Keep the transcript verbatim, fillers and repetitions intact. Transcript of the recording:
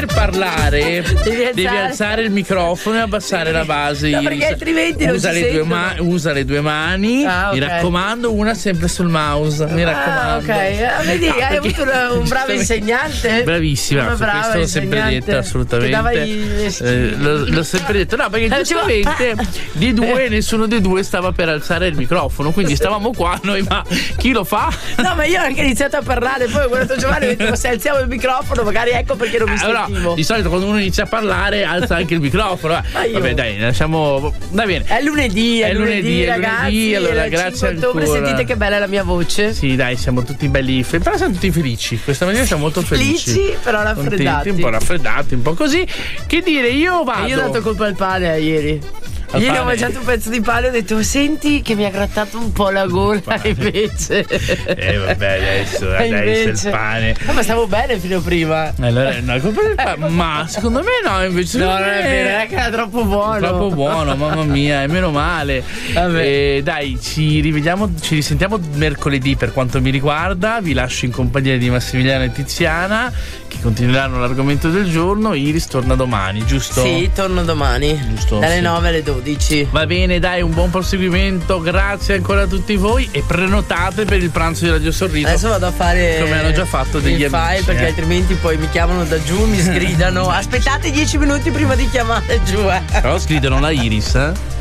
per parlare Devi alzare. devi alzare il microfono e abbassare la base. No, Iris. perché altrimenti non usa si le, due sentono. ma- usa le due mani, Ah, mi ok. raccomando, una sempre sul mouse. Mi Ah, raccomando. ok. Eh, Vedi, No, hai perché- avuto una- un bravo insegnante. Bravissima, Una su brava questo l'ho sempre insegnante. detto, assolutamente. Ti dava i- Eh, l'ho, l'ho sempre detto, no, perché Eh, giustamente di due, nessuno dei due stava per alzare il microfono, quindi stavamo qua noi, ma chi lo fa? No, ma io ho anche iniziato a parlare, poi ho guardato Giovanni e ho detto: ma se alziamo il microfono, magari ecco perché non mi Allora, sentivo. di solito quando uno inizia a parlare alza anche il microfono. Ma io- Vabbè, dai, lasciamo. Va bene. È lunedì, è, È lunedì, è ragazzi. lunedì, allora, il grazie cinque ottobre, ancora. sentite che bella è la mia voce. Sì, dai, siamo tutti belli. fe- Però siamo tutti felici. Questa mattina siamo molto felici. Felici, però raffreddati. Contenti, un po' raffreddati, un po' così. Che dire, io vado. E io ho dato colpa al pane eh, ieri. Al Ieri ho pane? mangiato un pezzo di pane e ho detto: senti che mi ha grattato un po' la gola. Invece. Eh, vabbè, adesso, E adesso invece- il pane. No, ma stavo bene fino a prima. Allora, no, colpa del pane. Ma secondo me no, invece. No, secondo non è me- vero, è che era troppo buono. Troppo buono, mamma mia, e meno male. Vabbè. Eh, dai, ci rivediamo, ci risentiamo mercoledì per quanto mi riguarda. Vi lascio in compagnia di Massimiliano e Tiziana, che continueranno l'argomento del giorno. Iris torna domani, giusto? Sì, torno domani. Giusto, Dalle sì. nove alle dodici. Va bene, dai, un buon proseguimento. Grazie ancora a tutti voi e prenotate per il pranzo di Radio Sorriso. Adesso vado a fare Come hanno già fatto degli il file, amici, perché eh. altrimenti poi mi chiamano da giù, mi sgridano. Aspettate dieci minuti prima di chiamare giù. Eh. Però sgridano la Iris, eh?